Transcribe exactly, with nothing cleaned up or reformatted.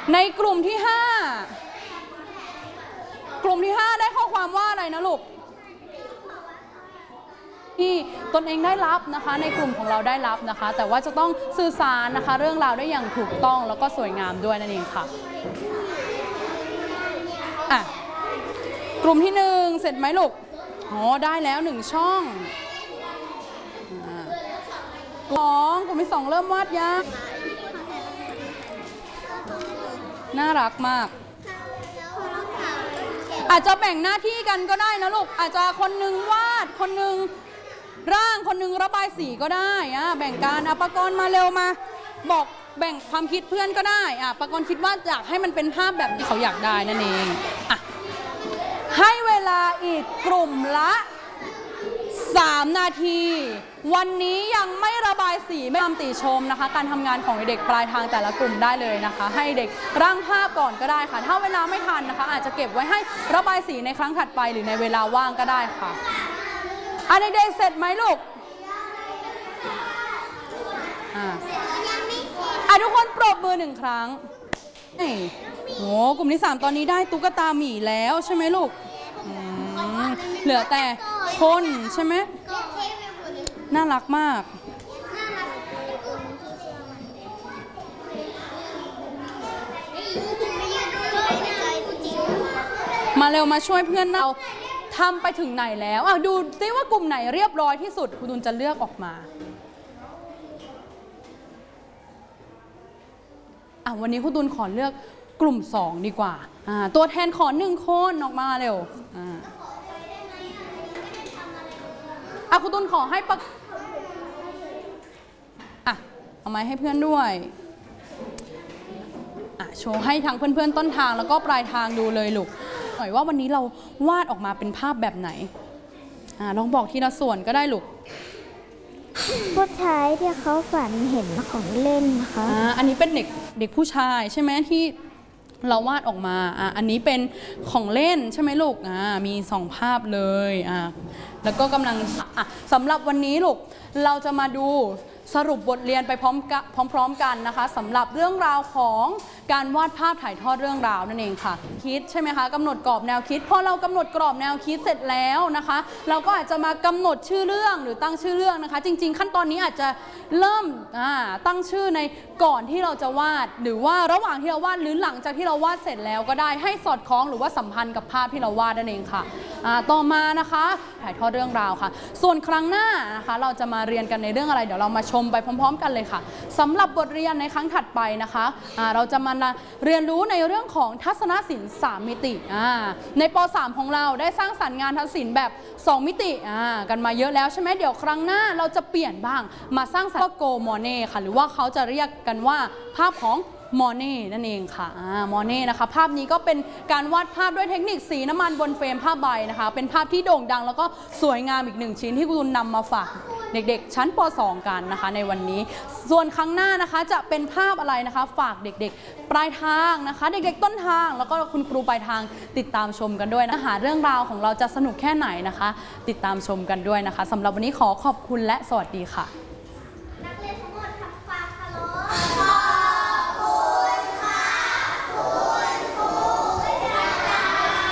ในกลุ่มที่ห้า กลุ่มที่ห้าได้ข้อความว่าอะไรนะลูกที่ตนเองได้รับนะคะในกลุ่มของเราได้รับนะคะแต่ว่าจะต้องสื่อสารนะคะเรื่องราวได้อย่างถูกต้องแล้วก็สวยงามด้วยนั่นเองค่ะอ่ะกลุ่มที่หนึ่งเสร็จไหมลูกอ๋อได้แล้วหนึ่งช่องสองกลุ่มที่สองเริ่มวาดยังน่ารักมากอาจจะแบ่งหน้าที่กันก็ได้นะลูกอาจจะคนนึงวาดคนนึงร่างคนนึงระบายสีก็ได้อะแบ่งการอ่ะปกรณ์มาเร็วมาบอกแบ่งความคิดเพื่อนก็ได้อ่ะปกรณ์คิดว่าอยากให้มันเป็นภาพแบบที่เขาอยากได้นั่นเองอ่ะให้เวลาอีกกลุ่มละสามนาทีวันนี้ยังไม่ระบายสีไม่ทำติชมนะคะการทำงานของเด็กปลายทางแต่ละกลุ่มได้เลยนะคะให้เด็กร่างภาพก่อนก็ได้ค่ะถ้าเวลาไม่ทันนะคะอาจจะเก็บไว้ให้ระบายสีในครั้งถัดไปหรือในเวลาว่างก็ได้ค่ะอ่ะเด็กๆเสร็จไหมลูกอ่ะอ่ะทุกคนปรบมือหนึ่งครั้งนี่โอ้กลุ่มที่สามตอนนี้ได้ตุ๊กตาหมีแล้วใช่ไหมลูกเหลือแต่คนใช่ไหมน่ารักมากมาเร็วมาช่วยเพื่อนเราทำไปถึงไหนแล้วอ่ะดูซิว่ากลุ่มไหนเรียบร้อยที่สุดคุณตุลจะเลือกออกมาอ่ะวันนี้คุณตุลขอเลือกกลุ่มสองดีกว่าอ่าตัวแทนขอหนึ่งคนออกมาเร็วอ่าอ่ะคุณตุลขอให้ปะอ่ะเอาไม้ให้เพื่อนด้วยอ่ะโชว์ให้ทั้งเพื่อนๆต้นทางแล้วก็ปลายทางดูเลยลูกหน่อยว่าวันนี้เราวาดออกมาเป็นภาพแบบไหนอ่าลองบอกทีละส่วนก็ได้ลูกผู้ชายที่เขาฝันเห็นของเล่นนะคะอ่าอันนี้เป็นเด็กเด็กผู้ชายใช่ไหมที่เราวาดออกมาอ่าอันนี้เป็นของเล่นใช่ไหมลูกอ่ามีสองภาพเลยอ่าแล้วก็กำลังอ่ะสำหรับวันนี้ลูกเราจะมาดูสรุปบทเรียนไปพร้อมพร้อมๆกันนะคะสำหรับเรื่องราวของการวาดภาพถ่ายทอดเรื่องราวนั่นเองค่ะคิดใช่ไหมคะกำหนดกรอบแนวคิดพอเรากำหนดกรอบแนวคิดเสร็จแล้วนะคะเราก็อาจจะมากำหนดชื่อเรื่องหรือตั้งชื่อเรื่องนะคะจริงๆขั้นตอนนี้อาจจะเริ่มตั้งชื่อในก่อนที่เราจะวาดหรือว่าระหว่างที่เราวาดหรือหลังจากที่เราวาดเสร็จแล้วก็ได้ให้สอดคล้องหรือว่าสัมพันธ์กับภาพที่เราวาดนั่นเองค่ะต่อมานะคะถ่ายทอดเรื่องราวค่ะส่วนครั้งหน้านะคะเราจะมาเรียนกันในเรื่องอะไรเดี๋ยวเรามาชมไปพร้อมๆกันเลยค่ะสำหรับบทเรียนในครั้งถัดไปนะคะเราจะมาเรียนรู้ในเรื่องของทัศนศิลป์สามมิติในป สามของเราได้สร้างสรรค์งานทัศนศิลป์แบบสองมิติกันมาเยอะแล้วใช่ไหมเดี๋ยวครั้งหน้าเราจะเปลี่ยนบ้างมาสร้างสรรค์โกมอเน่ค่ะหรือว่าเขาจะเรียกกันว่าภาพของมอเน่นั่นเองค่ะมอเน่นะคะภาพนี้ก็เป็นการวาดภาพด้วยเทคนิคสีน้ำมันบนเฟรมผ้าใบนะคะเป็นภาพที่โด่งดังแล้วก็สวยงามอีกหนึ่งชิ้นที่คุณนำมาฝากเด็กๆชั้นป สอง กันนะคะในวันนี้ส่วนครั้งหน้านะคะจะเป็นภาพอะไรนะคะฝากเด็กๆปลายทางนะคะเด็กๆต้นทางแล้วก็คุณครูปลายทางติดตามชมกันด้วยนะคะเรื่องราวของเราจะสนุกแค่ไหนนะคะติดตามชมกันด้วยนะคะสำหรับวันนี้ขอขอบคุณและสวัสดีค่ะ